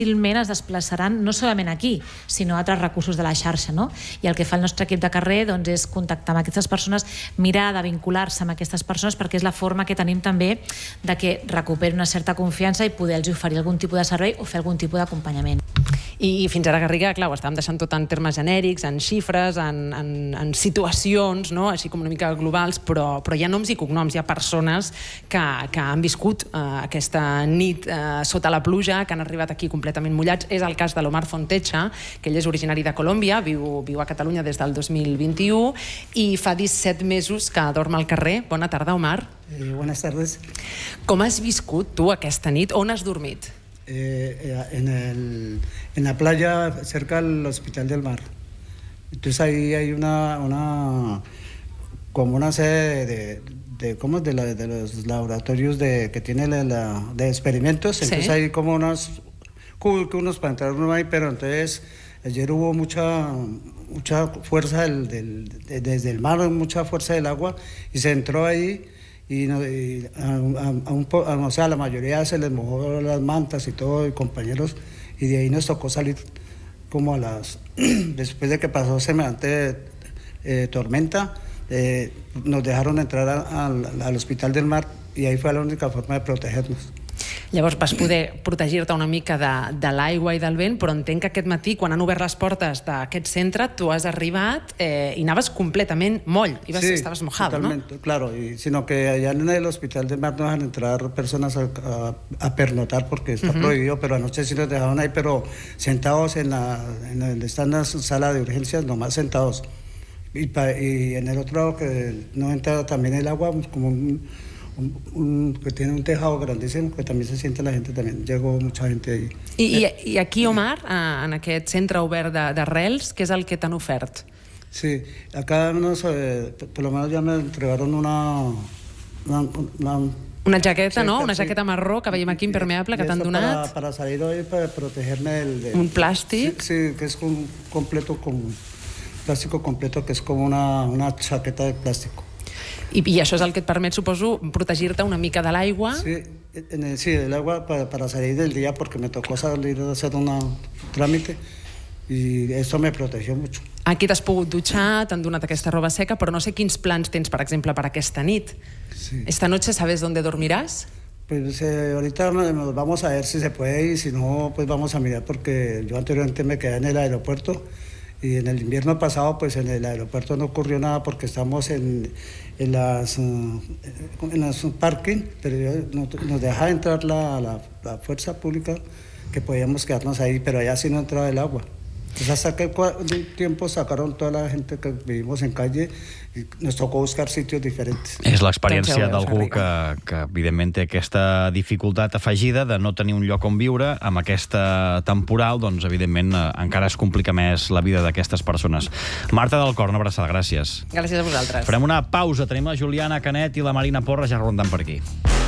fàcilment es desplaçaran no solament aquí, sinó a altres recursos de la xarxa, no? I el que fa el nostre equip de carrer és contactar amb aquestes persones, mirar de vincular-se amb aquestes persones, perquè és la forma que tenim també de que recuperin una certa confiança i poder-los oferir algun tipus de servei o fer algun tipus d'acompanyament. I fins ara, Garriga, clar, ho estàvem deixant tot en termes genèrics, en xifres, en situacions, així com una mica globals, però hi ha noms i cognoms, hi ha persones que han viscut aquesta nit sota la pluja, que han arribat aquí completament mullats. És el cas de l'Omar Fontecha, que ell és originari de Colòmbia, viu a Catalunya des del 2021 i fa 17 mesos que dorm al carrer. Bona tarda, Omar. Buenas tardes. Com has viscut tu aquesta nit? On has dormit? En la playa cerca del Hospital del Mar. Entonces ahí hay como una sede de los laboratorios que tiene de experimentos. Entonces hay como unos cubículos para entrar uno ahí, pero entonces ayer hubo mucha fuerza desde el mar, mucha fuerza del agua y se entró ahí. O sea, la mayoría se les mojó las mantas y todo, y compañeros, y de ahí nos tocó salir como después de que pasó semejante tormenta, nos dejaron entrar al Hospital del Mar y ahí fue la única forma de protegernos. Llavors vas poder protegir-te una mica de l'aigua i del vent, però entenc que aquest matí, quan han obert les portes d'aquest centre, tu has arribat i anaves completament moll, estaves mojado, totalmente, ¿no? Claro, sino que allá en el Hospital del Mar no dejan entrar personas a pernotar porque está prohibido, pero anoche sí nos dejaron ahí, pero sentados en donde están las salas de urgencias, nomás sentados. Y en el otro lado que no entra también el agua, como que tiene un tejado grandísimo, que también se siente la gente, también llegó mucha gente ahí. I aquí, Omar, en aquest centre obert d'arrels, què és el que t'han ofert? Sí, acá por lo menos ya me entregaron una jaqueta, ¿no? Una jaqueta marró que veiem aquí, impermeable, que t'han donat. Para salir hoy, para protegerme un plàstic. Sí, que es un plástico completo, que es como una chaqueta de plástico. I això és el que et permet, suposo, protegir-te una mica de l'aigua. Sí, del agua para salir del día, porque me tocó salir a hacer un trámite y eso me protegió mucho. Aquí t'has pogut dutxar, t'han donat aquesta roba seca, però no sé quins plans tens, per exemple, per aquesta nit. Sí. Esta noche, ¿sabes dónde dormirás? Pues ahorita nos vamos a ver si se puede y si no, pues vamos a mirar, porque yo anteriormente me quedé en el aeropuerto. Y en el invierno pasado, pues en el aeropuerto no ocurrió nada porque estamos en las parking, pero nos dejaba entrar la fuerza pública, que podíamos quedarnos ahí, pero allá sí no entraba el agua. Entonces hasta que un tiempo sacaron toda la gente que vivimos en calle i nos tocó buscar sitios diferents. És l'experiència d'algú que evidentment té aquesta dificultat afegida de no tenir un lloc on viure. Amb aquesta temporal, doncs evidentment encara es complica més la vida d'aquestes persones. Marta del Cor, una abraçada, gràcies. Gràcies a vosaltres. Farem una pausa, tenim la Juliana Canet i la Marina Porra ja rondant per aquí.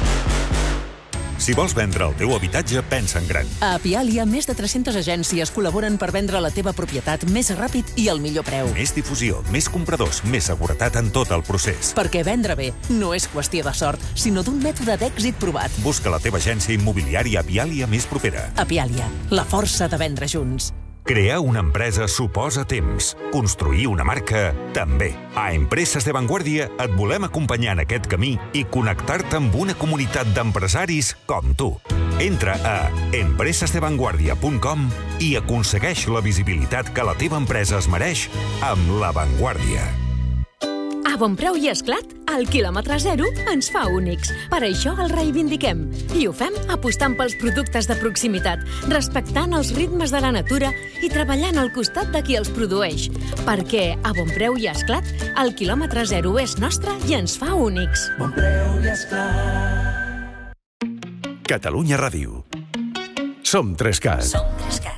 Si vols vendre el teu habitatge, pensa en gran. A Apialia, més de 300 agències col·laboren per vendre la teva propietat més ràpid i al millor preu. Més difusió, més compradors, més seguretat en tot el procés. Perquè vendre bé no és qüestió de sort, sinó d'un mètode d'èxit provat. Busca la teva agència immobiliària Apialia més propera. Apialia, la força de vendre junts. Crear una empresa suposa temps. Construir una marca, també. A Empreses de Vanguardia et volem acompanyar en aquest camí i connectar-te amb una comunitat d'empresaris com tu. Entra a empresesdevanguardia.com i aconsegueix la visibilitat que la teva empresa es mereix amb La Vanguardia. A Bon Preu i Esclat, el quilòmetre zero ens fa únics. Per això el reivindiquem. I ho fem apostant pels productes de proximitat, respectant els ritmes de la natura i treballant al costat de qui els produeix. Perquè a Bon Preu i Esclat, el quilòmetre zero és nostre i ens fa únics. Bon Preu i Esclat. Catalunya Ràdio. Som 3CAT. Som 3CAT.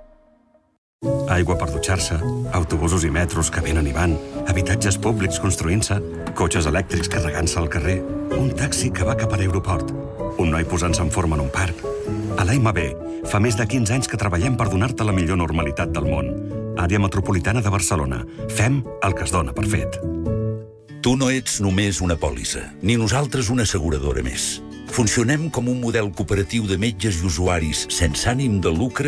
Aigua per dutxar-se, autobusos i metros que venen i van, habitatges públics construint-se, cotxes elèctrics carregant-se al carrer, un taxi que va cap a l'aeroport, un noi posant-se en forma en un parc. A l'AMB fa més de 15 anys que treballem per donar-te la millor normalitat del món. Àrea Metropolitana de Barcelona. Fem el que es dona per fet. Tu no ets només una pòlissa, ni nosaltres una asseguradora més. Funcionem com un model cooperatiu de metges i usuaris sense ànim de lucre